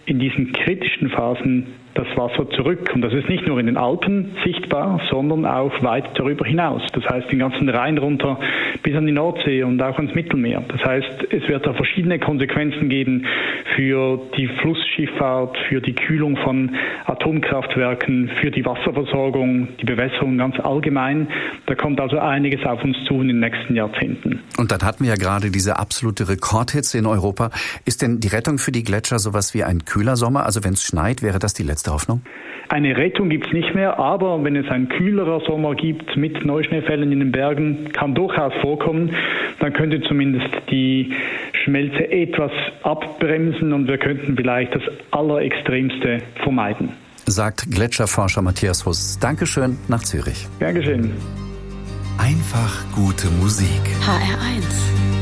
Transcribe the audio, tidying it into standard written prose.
in diesen kritischen Phasen das Wasser zurück. Und das ist nicht nur in den Alpen sichtbar, sondern auch weit darüber hinaus. Das heißt, den ganzen Rhein runter bis an die Nordsee und auch ans Mittelmeer. Das heißt, es wird da verschiedene Konsequenzen geben für die Flussschifffahrt, für die Kühlung von Atomkraftwerken, für die Wasserversorgung, die Bewässerung ganz allgemein. Da kommt also einiges auf uns zu in den nächsten Jahrzehnten. Und dann hatten wir ja gerade diese absolute Rekordhitze in Europa. Ist denn die Rettung für die Gletscher sowas wie ein kühler Sommer? Also wenn es schneit, wäre das die letzte Hoffnung? Eine Rettung gibt es nicht mehr, aber wenn es einen kühlerer Sommer gibt mit Neuschneefällen in den Bergen, kann durchaus vorkommen, dann könnte zumindest die Schmelze etwas abbremsen und wir könnten vielleicht das Allerextremste vermeiden. Sagt Gletscherforscher Matthias Huss. Dankeschön nach Zürich. Gern geschehen. Einfach gute Musik. HR1